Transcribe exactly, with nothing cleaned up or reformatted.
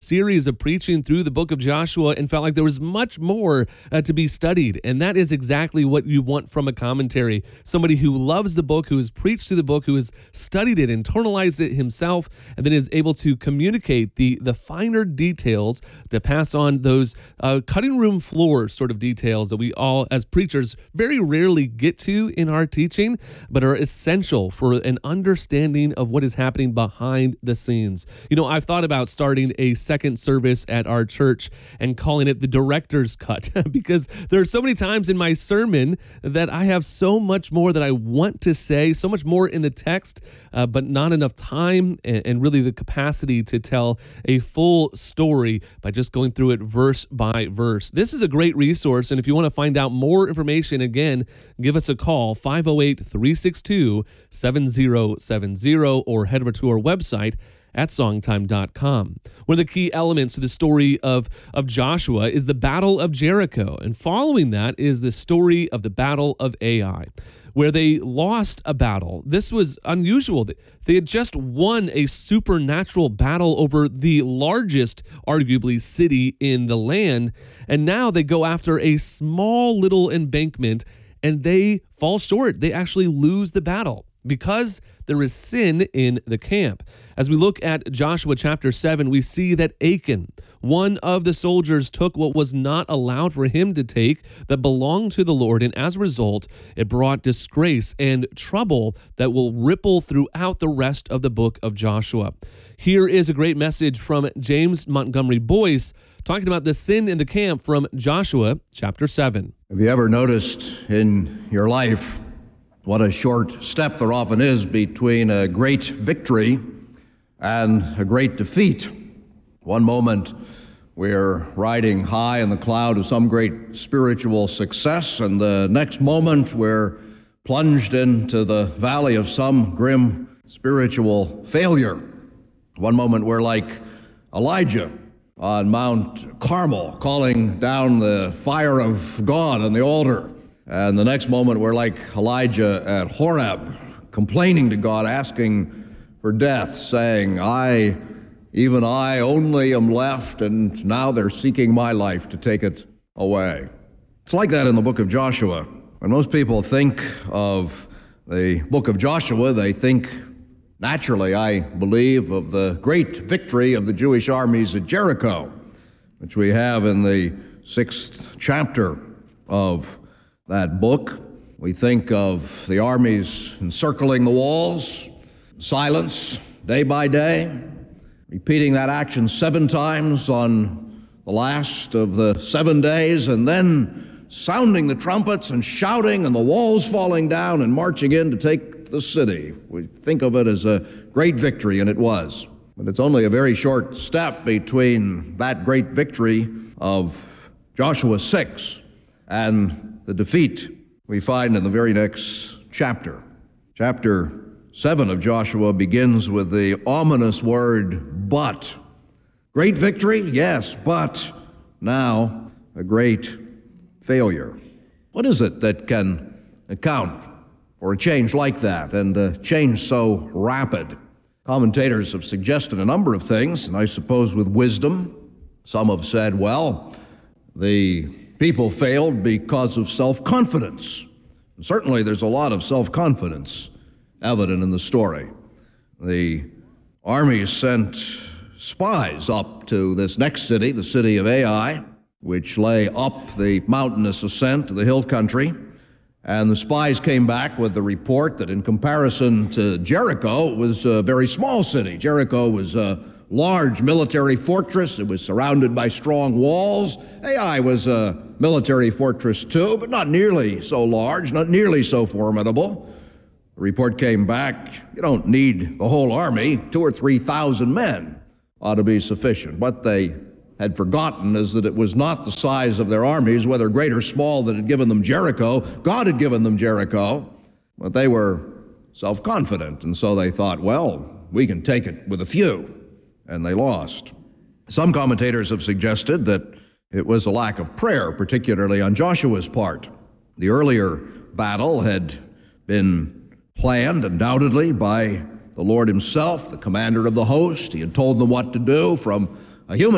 series of preaching through the book of Joshua and felt like there was much more uh, to be studied. And that is exactly what you want from a commentary. Somebody who loves the book, who has preached through the book, who has studied it, internalized it himself, and then is able to communicate the, the finer details to pass on those uh, cutting room floor sort of details that we all, as preachers, very rarely get to in our teaching, but are essential for an understanding of what is happening behind the scenes. You know, I've thought about starting a second service at our church and calling it the director's cut because there are so many times in my sermon that I have so much more that I want to say, so much more in the text, uh, but not enough time and, and really the capacity to tell a full story by just going through it verse by verse. This is a great resource, and if you want to find out more information, again, give us a call, five oh eight, three six two, seven oh seven oh, or head over to our website at songtime dot com. One of the key elements to the story of, of Joshua is the Battle of Jericho, and following that is the story of the Battle of Ai, where they lost a battle. This was unusual. They had just won a supernatural battle over the largest, arguably, city in the land, and now they go after a small little embankment, and they fall short. They actually lose the battle because there is sin in the camp. As we look at Joshua chapter seven, we see that Achan, one of the soldiers, took what was not allowed for him to take that belonged to the Lord, and as a result, it brought disgrace and trouble that will ripple throughout the rest of the book of Joshua. Here is a great message from James Montgomery Boyce talking about the sin in the camp from Joshua chapter seven. Have you ever noticed in your life what a short step there often is between a great victory and a great defeat? One moment we're riding high in the cloud of some great spiritual success, and the next moment we're plunged into the valley of some grim spiritual failure. One moment we're like Elijah on Mount Carmel, calling down the fire of God on the altar. And the next moment, we're like Elijah at Horeb, complaining to God, asking for death, saying, I, even I, only am left, and now they're seeking my life to take it away. It's like that in the book of Joshua. When most people think of the book of Joshua, they think naturally, I believe, of the great victory of the Jewish armies at Jericho, which we have in the sixth chapter of that book. We think of the armies encircling the walls, silence, day by day, repeating that action seven times on the last of the seven days, and then sounding the trumpets and shouting, and the walls falling down and marching in to take the city. We think of it as a great victory, and it was. But it's only a very short step between that great victory of Joshua six and the defeat we find in the very next chapter. Chapter seven of Joshua begins with the ominous word, but. Great victory? Yes, but now a great failure. What is it that can account for a change like that, and a change so rapid? Commentators have suggested a number of things, and I suppose with wisdom. Some have said, well, the people failed because of self-confidence. And certainly there's a lot of self-confidence evident in the story. The army sent spies up to this next city, the city of Ai, which lay up the mountainous ascent to the hill country. And the spies came back with the report that in comparison to Jericho, it was a very small city. Jericho was a large military fortress. It was surrounded by strong walls. Ai was a military fortress too, but not nearly so large, not nearly so formidable. The report came back, you don't need the whole army. Two or three thousand men ought to be sufficient. What they had forgotten is that it was not the size of their armies, whether great or small, that had given them Jericho. God had given them Jericho, but they were self-confident, and so they thought, well, we can take it with a few, and they lost. Some commentators have suggested that it was a lack of prayer, particularly on Joshua's part. The earlier battle had been planned, undoubtedly, by the Lord himself, the commander of the host. He had told them what to do from a human